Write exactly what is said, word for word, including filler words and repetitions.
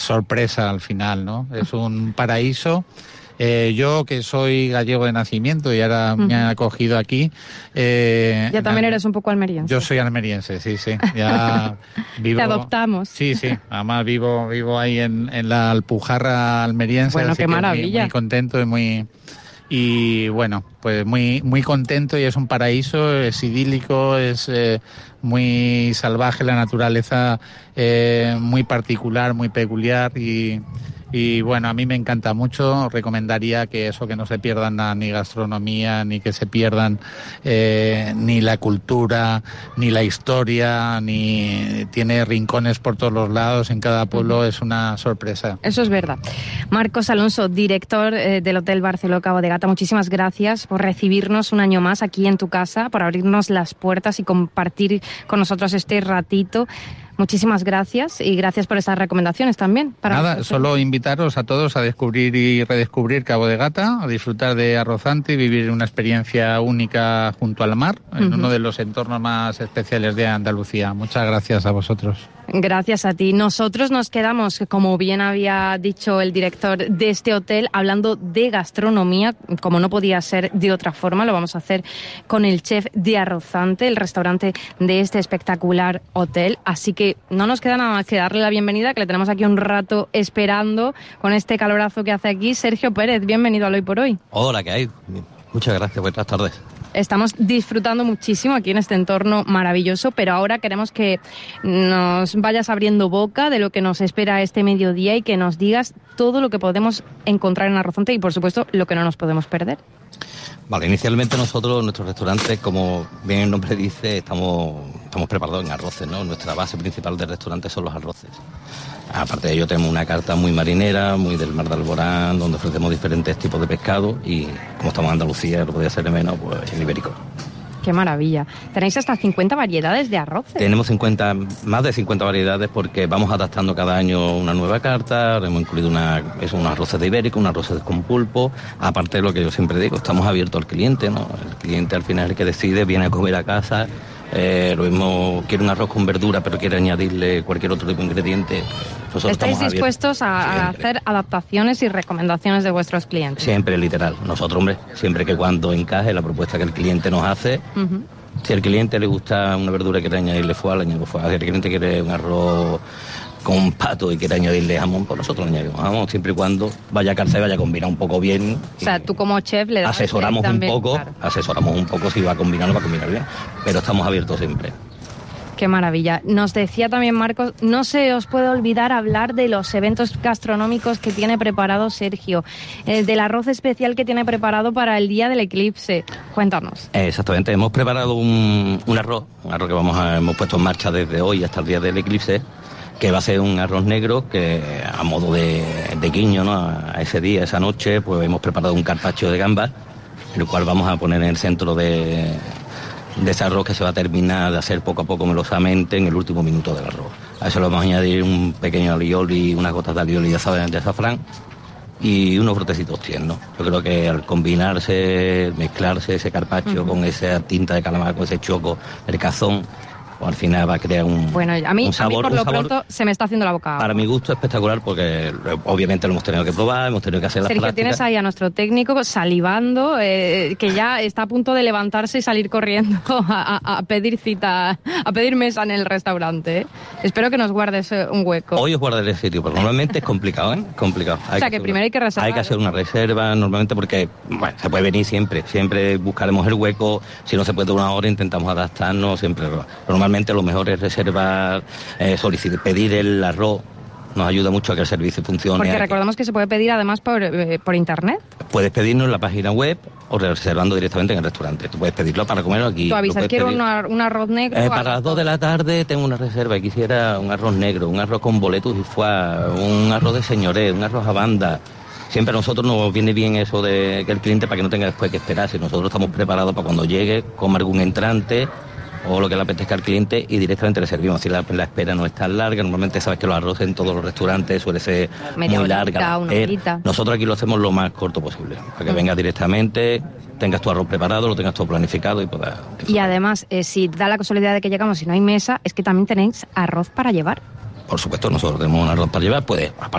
sorpresa al final, ¿no? Es un paraíso. Eh, yo, que soy gallego de nacimiento y ahora uh-huh. me han acogido aquí... Eh, ya también eres un poco almeriense. Yo soy almeriense, sí, sí. Ya vivo... Te adoptamos. Sí, sí. Además vivo vivo ahí en, en la Alpujarra almeriense. Bueno, así qué que maravilla. Muy, muy contento y muy... Y bueno, pues muy muy contento, y es un paraíso, es idílico, es eh, muy salvaje la naturaleza, eh, muy particular, muy peculiar, y... Y bueno, a mí me encanta mucho. Recomendaría que eso, que no se pierdan nada, ni gastronomía, ni que se pierdan eh, ni la cultura, ni la historia, ni tiene rincones por todos los lados. En cada pueblo uh-huh. es una sorpresa. Eso es verdad. Marcos Alonso, director eh, del Hotel Barceló Cabo de Gata, muchísimas gracias por recibirnos un año más aquí en tu casa, por abrirnos las puertas y compartir con nosotros este ratito. Muchísimas gracias, y gracias por esas recomendaciones también. Para Nada, nosotros. Solo invitaros a todos a descubrir y redescubrir Cabo de Gata, a disfrutar de Arrozante y vivir una experiencia única junto al mar, en uh-huh. uno de los entornos más especiales de Andalucía. Muchas gracias a vosotros. Gracias a ti. Nosotros nos quedamos, como bien había dicho el director de este hotel, hablando de gastronomía, como no podía ser de otra forma. Lo vamos a hacer con el chef de Arrozante, el restaurante de este espectacular hotel. Así que no nos queda nada más que darle la bienvenida, que le tenemos aquí un rato esperando con este calorazo que hace aquí. Sergio Pérez, bienvenido al Hoy por Hoy. Hola, ¿qué hay? Muchas gracias, buenas tardes. Estamos disfrutando muchísimo aquí en este entorno maravilloso, pero ahora queremos que nos vayas abriendo boca de lo que nos espera este mediodía y que nos digas todo lo que podemos encontrar en Arrozante y, por supuesto, lo que no nos podemos perder. Vale, inicialmente nosotros, nuestro restaurante, como bien el nombre dice, estamos, estamos preparados en arroces, ¿no? Nuestra base principal del restaurante son los arroces. Aparte de ello, tenemos una carta muy marinera, muy del mar de Alborán, donde ofrecemos diferentes tipos de pescado, y como estamos en Andalucía, no podía ser de menos, pues el ibérico. ¡Qué maravilla! Tenéis hasta cincuenta variedades de arroces. Tenemos cincuenta, más de cincuenta variedades, porque vamos adaptando cada año una nueva carta. Hemos incluido una, es unos arroces de ibérico, unos arroces con pulpo. Aparte de lo que yo siempre digo, estamos abiertos al cliente, ¿no? El cliente al final es el que decide, viene a comer a casa. Eh, lo mismo, quiere un arroz con verdura, pero quiere añadirle cualquier otro tipo de ingrediente. Nosotros ¿Estáis dispuestos a, a hacer adaptaciones y recomendaciones de vuestros clientes? Siempre, literal. Nosotros, hombre, siempre que cuando encaje la propuesta que el cliente nos hace. Uh-huh. Si al cliente le gusta una verdura y quiere añadirle foie, le añadimos foie. Si el cliente quiere un arroz con un pato y quiere añadirle jamón, pues nosotros le añadimos jamón, siempre y cuando vaya a calzar y vaya a combinar un poco bien. O sea, tú como chef le das... Asesoramos también, un poco, claro. asesoramos un poco si va a combinar o va a combinar bien, pero estamos abiertos siempre. Qué maravilla. Nos decía también Marcos, no se os puede olvidar hablar de los eventos gastronómicos que tiene preparado Sergio, eh, del arroz especial que tiene preparado para el día del eclipse. Cuéntanos. Exactamente, hemos preparado un, un arroz, un arroz que vamos a, hemos puesto en marcha desde hoy hasta el día del eclipse, que va a ser un arroz negro que a modo de, de guiño, ¿no? A ese día, esa noche, pues hemos preparado un carpaccio de gambas, el cual vamos a poner en el centro de... de ese arroz, que se va a terminar de hacer poco a poco melosamente en el último minuto del arroz. A eso le vamos a añadir un pequeño alioli, unas gotas de alioli de azafrán y unos brotecitos tiernos. Yo creo que al combinarse, mezclarse ese carpaccio uh-huh. con esa tinta de calamar, con ese choco, el cazón, pues al final va a crear un Bueno, a mí, un sabor, a mí por lo sabor, pronto se me está haciendo la boca agua. Para mi gusto espectacular, porque obviamente lo hemos tenido que probar, hemos tenido que hacer las Sergio, prácticas. tienes ahí a nuestro técnico salivando, eh, que ya está a punto de levantarse y salir corriendo a, a, a pedir cita, a pedir mesa en el restaurante. ¿eh? Espero que nos guardes un hueco. Hoy os guardaré el sitio, pero normalmente es complicado, ¿eh? Complicado. Hay o sea, que, que primero hay que reservar. Hay que hacer una reserva, normalmente, porque bueno, se puede venir siempre, siempre buscaremos el hueco, si no se puede una hora intentamos adaptarnos, siempre. Normalmente lo mejor es reservar, eh, solicitar, pedir el arroz, nos ayuda mucho a que el servicio funcione. Porque recordamos que se puede pedir además por, eh, por internet. Puedes pedirnos en la página web o reservando directamente en el restaurante. Tú puedes pedirlo para comerlo aquí. Tú avisas, quiero un, un arroz negro. Eh, para las dos de la tarde tengo una reserva y quisiera un arroz negro, un arroz con boletus y foie, un arroz de señoré, un arroz a banda. Siempre a nosotros nos viene bien eso de que el cliente, para que no tenga después que esperar, si nosotros estamos preparados para cuando llegue, coma algún entrante o lo que le apetezca al cliente y directamente le servimos. Si la, la espera no es tan larga, normalmente sabes que los arroces en todos los restaurantes suele ser Media muy horita, larga. Una eh, horita. Nosotros aquí lo hacemos lo más corto posible, para que mm. vengas directamente, tengas tu arroz preparado, lo tengas todo planificado y puedas... Y además, eh, si da la casualidad de que llegamos y no hay mesa, es que también tenéis arroz para llevar. por supuesto, nosotros tenemos un arroz para llevar, puede,